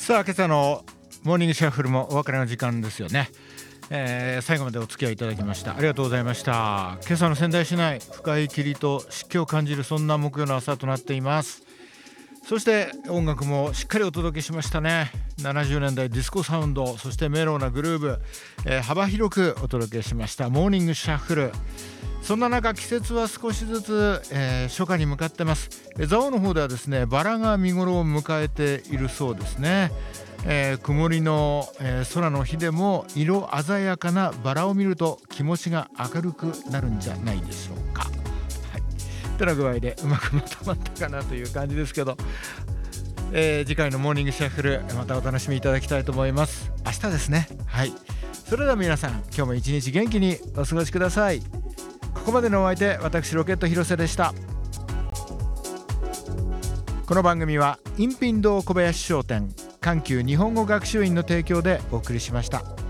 さあ今朝のモーニングシャッフルもお別れの時間ですよね。最後までお付き合いいただきましたありがとうございました。今朝の仙台市内、深い霧と湿気を感じるそんな木曜の朝となっています。そして音楽もしっかりお届けしましたね。70年代ディスコサウンド、そしてメロウなグルーブ、幅広くお届けしましたモーニングシャッフル。そんな中、季節は少しずつ、初夏に向かってます。蔵王の方ではですね、バラが見頃を迎えているそうですね。曇りの、空の日でも色鮮やかなバラを見ると気持ちが明るくなるんじゃないでしょうか。てな具合でうまくまとまったかなという感じですけど、次回のモーニングシャッフルまたお楽しみいただきたいと思います。明日ですね。はい、それでは皆さん、今日も一日元気にお過ごしください。ここまでのお相手、私ロケット広瀬でした。この番組はインピン堂小林商店、環球日本語学習院の提供でお送りしました。